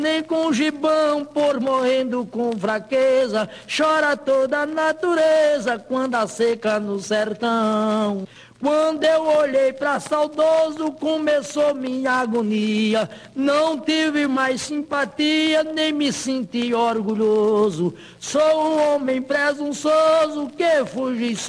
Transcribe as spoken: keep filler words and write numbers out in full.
nem com gibão, por morrendo com fraqueza, chora toda a natureza quando a seca no sertão. Quando eu olhei pra saudoso, começou minha agonia. Não tive mais simpatia, nem me senti orgulhoso. Sou um homem presunçoso que fugi